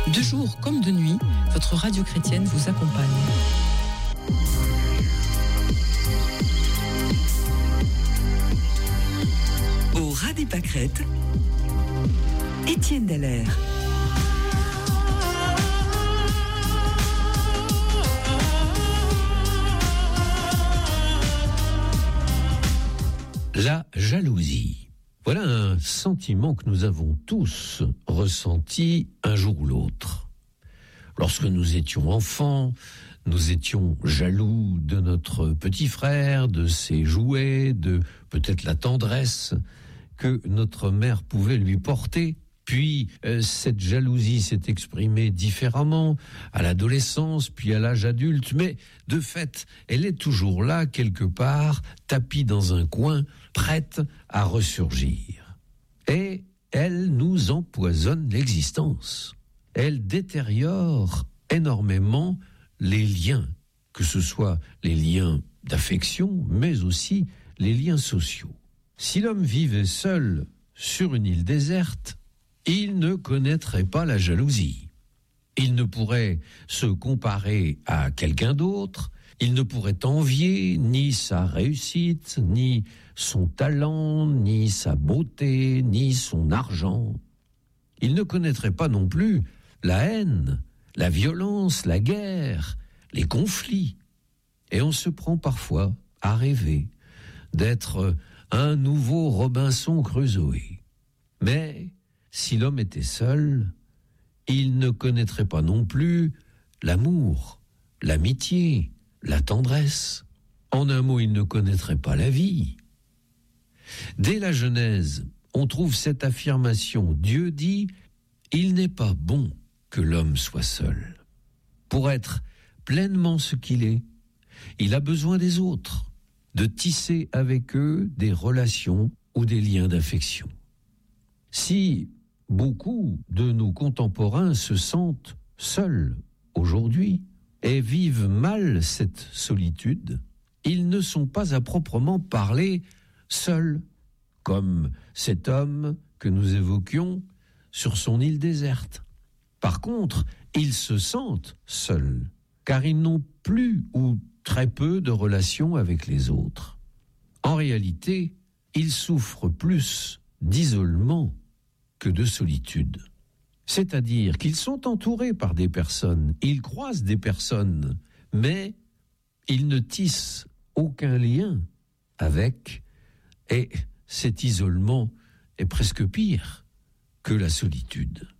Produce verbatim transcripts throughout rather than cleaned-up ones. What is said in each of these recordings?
De jour comme de nuit, votre radio chrétienne vous accompagne. Au ras des pâquerettes, Étienne Dallaire. La jalousie. Voilà un sentiment que nous avons tous ressenti un jour ou l'autre. Lorsque nous étions enfants, nous étions jaloux de notre petit frère, de ses jouets, de peut-être la tendresse que notre mère pouvait lui porter. Puis, euh, cette jalousie s'est exprimée différemment à l'adolescence, puis à l'âge adulte. Mais, de fait, elle est toujours là, quelque part, tapie dans un coin, prête à ressurgir. Et elle nous empoisonne l'existence. Elle détériore énormément les liens, que ce soit les liens d'affection, mais aussi les liens sociaux. Si l'homme vivait seul sur une île déserte, il ne connaîtrait pas la jalousie. Il ne pourrait se comparer à quelqu'un d'autre, il ne pourrait envier ni sa réussite, ni son talent, ni sa beauté, ni son argent. Il ne connaîtrait pas non plus la haine, la violence, la guerre, les conflits. Et on se prend parfois à rêver d'être un nouveau Robinson Crusoe. Mais si l'homme était seul, il ne connaîtrait pas non plus l'amour, l'amitié, la tendresse. En un mot, il ne connaîtrait pas la vie. Dès la Genèse, on trouve cette affirmation. Dieu dit « Il n'est pas bon que l'homme soit seul. Pour être pleinement ce qu'il est, il a besoin des autres, de tisser avec eux des relations ou des liens d'affection. » Si beaucoup de nos contemporains se sentent seuls aujourd'hui et vivent mal cette solitude, ils ne sont pas à proprement parler seuls, comme cet homme que nous évoquions sur son île déserte. Par contre, ils se sentent seuls, car ils n'ont plus ou très peu de relations avec les autres. En réalité, ils souffrent plus d'isolement que de solitude. C'est-à-dire qu'ils sont entourés par des personnes, ils croisent des personnes, mais ils ne tissent aucun lien avec, et cet isolement est presque pire que la solitude.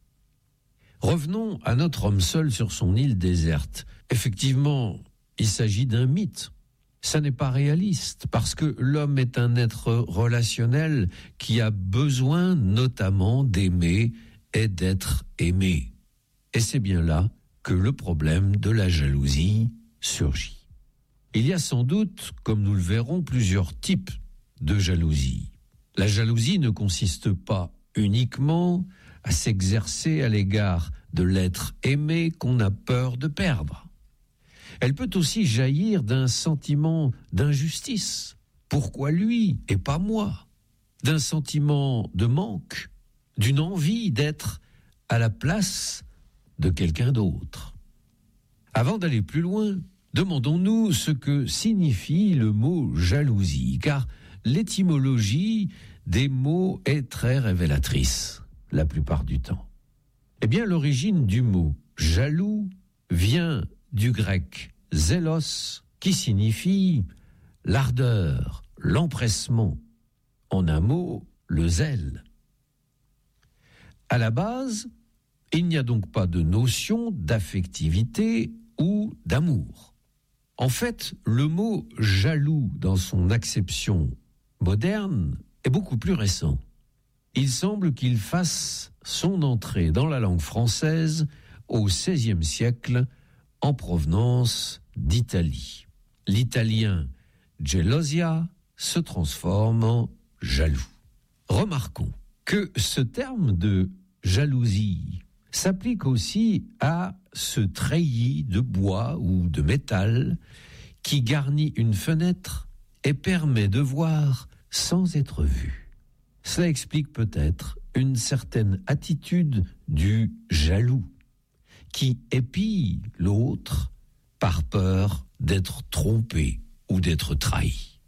Revenons à notre homme seul sur son île déserte. Effectivement, il s'agit d'un mythe. Ça n'est pas réaliste, parce que l'homme est un être relationnel qui a besoin notamment d'aimer et d'être aimé. Et c'est bien là que le problème de la jalousie surgit. Il y a sans doute, comme nous le verrons, plusieurs types de jalousie. La jalousie ne consiste pas uniquement à s'exercer à l'égard de l'être aimé qu'on a peur de perdre. Elle peut aussi jaillir d'un sentiment d'injustice. Pourquoi lui et pas moi ? D'un sentiment de manque, d'une envie d'être à la place de quelqu'un d'autre. Avant d'aller plus loin, demandons-nous ce que signifie le mot jalousie, car l'étymologie des mots est très révélatrice, la plupart du temps. Eh bien, l'origine du mot jaloux vient du grec zélos, qui signifie l'ardeur, l'empressement. En un mot, le zèle. À la base, il n'y a donc pas de notion d'affectivité ou d'amour. En fait, le mot jaloux, dans son acception moderne, est beaucoup plus récent. Il semble qu'il fasse son entrée dans la langue française au seizième siècle, en provenance d'Italie. L'italien gelosia se transforme en jaloux. Remarquons que ce terme de jalousie s'applique aussi à ce treillis de bois ou de métal qui garnit une fenêtre et permet de voir sans être vu. Cela explique peut-être une certaine attitude du jaloux. qui épie l'autre par peur d'être trompé ou d'être trahi.